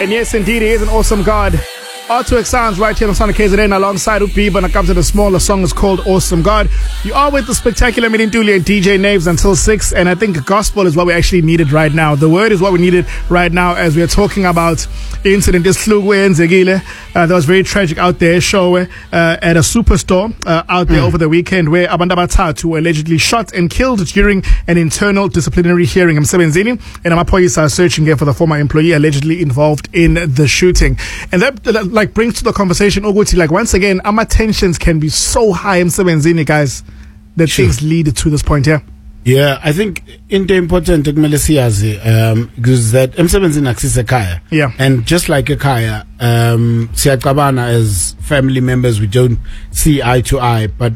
And yes, indeed, he is an awesome God. Artwork sounds right here on Sonic KZN alongside Ubiba, and it comes to the smaller song is called Awesome God. You are with the spectacular Meeting Tuli and DJ Naves until 6, and I think gospel is what we actually needed right now. The word is what we needed right now as we are talking about the incident that was very tragic out there, show at a superstore out there over the weekend where abantu abathathu were allegedly shot and killed during an internal disciplinary hearing. Emsebenzini and amaphoyisa are searching here for the former employee allegedly involved in the shooting. And that like brings to the conversation ukuthi, like, once again, our tensions can be so high emsebenzini, guys, that things lead to this point here. Yeah, I think into important kumele siyazi because that emsebenzini akusisekhaya. Yeah. And just like ekhaya, siyacabana as family members, we don't see eye to eye, but